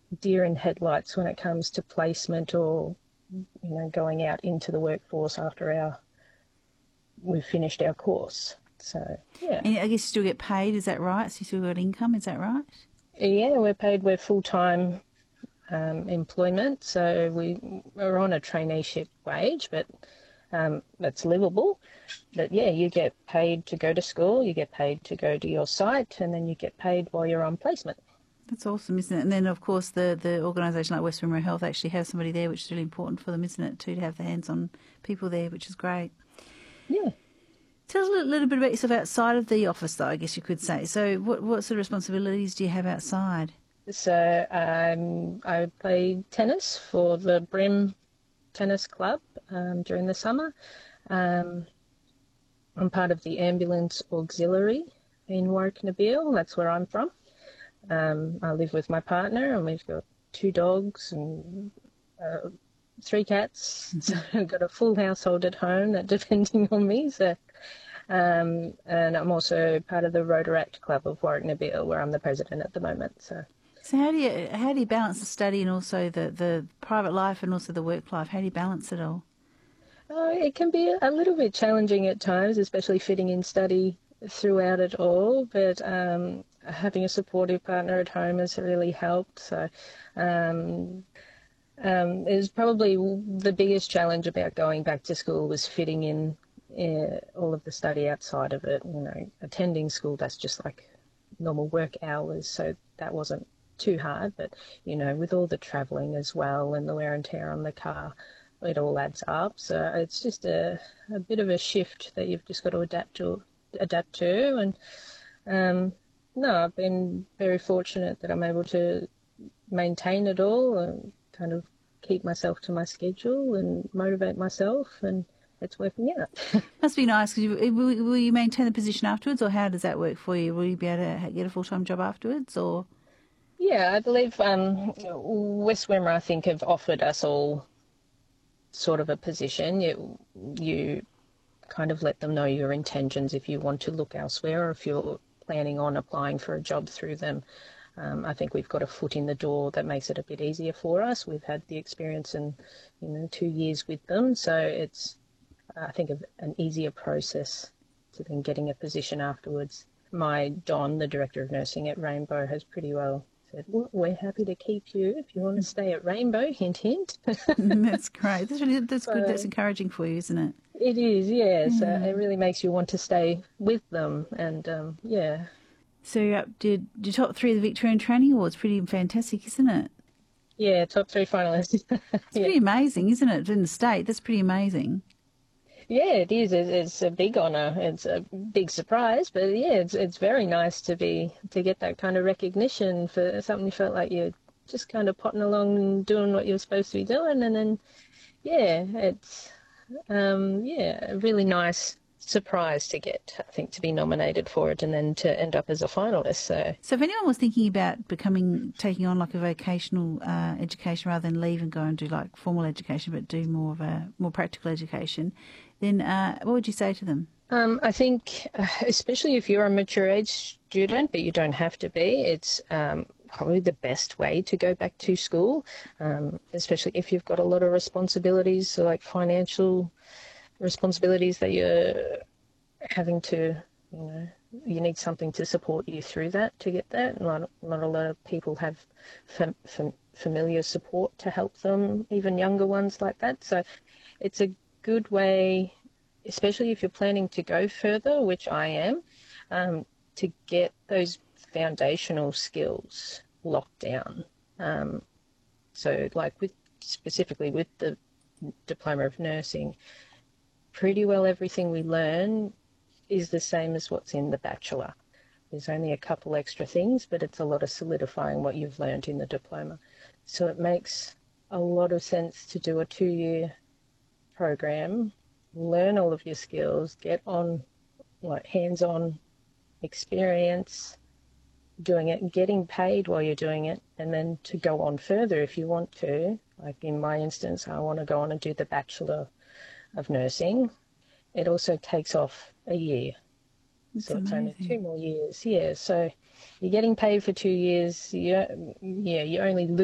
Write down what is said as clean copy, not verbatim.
deer in headlights when it comes to placement or, going out into the workforce after we've finished our course. So, yeah. And I guess you still get paid, is that right? So you still got income, is that right? Yeah, we're full-time employment, so we're on a traineeship wage, but that's livable. But yeah, you get paid to go to school, you get paid to go to your site, and then you get paid while you're on placement. That's awesome, isn't it? And then, of course, the organisation like West Wimmera Health actually have somebody there, which is really important for them, isn't it, too, to have the hands-on people there, which is great. Yeah. Tell us a little bit about yourself outside of the office, though, I guess you could say. So what sort of responsibilities do you have outside? So I play tennis for the Brim Tennis Club during the summer. Um, I'm part of the Ambulance Auxiliary in Warwick-Nabil. That's where I'm from. I live with my partner, and we've got 2 dogs and 3 cats. So I've got a full household at home that depending on me. So, and I'm also part of the Rotaract Club of Warwick-Nabil, where I'm the president at the moment. So how do you balance the study and also the private life and also the work life? How do you balance it all? It can be a little bit challenging at times, especially fitting in study throughout it all, but having a supportive partner at home has really helped. So is probably the biggest challenge about going back to school was fitting in all of the study outside of it. Attending school, that's just like normal work hours, so that wasn't too hard. But, with all the travelling as well and the wear and tear on the car, it all adds up. So it's just a bit of a shift that you've just got to adapt to. And no, I've been very fortunate that I'm able to maintain it all and kind of keep myself to my schedule and motivate myself, and it's working out. Must be nice because will you maintain the position afterwards, or how does that work for you? Will you be able to get a full-time job afterwards, or? Yeah, I believe West Wimmera, I think, have offered us all sort of a position. You kind of let them know your intentions if you want to look elsewhere or if you're planning on applying for a job through them. I think we've got a foot in the door that makes it a bit easier for us. We've had the experience in 2 years with them, so it's I think an easier process to then getting a position afterwards. My Don, the Director of Nursing at Rainbow, has pretty well said, well, we're happy to keep you if you want to stay at Rainbow, hint, hint. That's great. That's good. That's So encouraging for you, isn't it? it is, yes. Yeah. It really makes you want to stay with them, and yeah. So you're up to your top 3 of the Victorian Training Awards. Pretty fantastic, isn't it? Yeah, top 3 finalists. It's pretty amazing, isn't it? In the state, that's pretty amazing. Yeah, it is. It's a big honour. It's a big surprise, but yeah, it's very nice to get that kind of recognition for something you felt like you're just kind of potting along and doing what you're supposed to be doing, and then yeah, it's a really nice surprise to get. I think to be nominated for it and then to end up as a finalist. So if anyone was thinking about taking on like a vocational education rather than leave and go and do like formal education, but do more of a more practical education, then what would you say to them? I think, especially if you're a mature age student, but you don't have to be, it's probably the best way to go back to school, especially if you've got a lot of responsibilities, so like financial responsibilities that you're having to, you need something to support you through that to get that. Not a lot of people have familiar support to help them, even younger ones like that. So it's a good way, especially if you're planning to go further, which I am, to get those foundational skills locked down. So like specifically with the Diploma of Nursing, pretty well everything we learn is the same as what's in the Bachelor. There's only a couple extra things, but it's a lot of solidifying what you've learned in the diploma. So it makes a lot of sense to do a 2-year program, learn all of your skills, get on like hands-on experience doing it and getting paid while you're doing it, and then to go on further if you want to. Like in my instance, I want to go on and do the Bachelor of Nursing. It also takes off a year. It's So it's only amazing. 2 more years. Yeah, so you're getting paid for 2 years. You only lose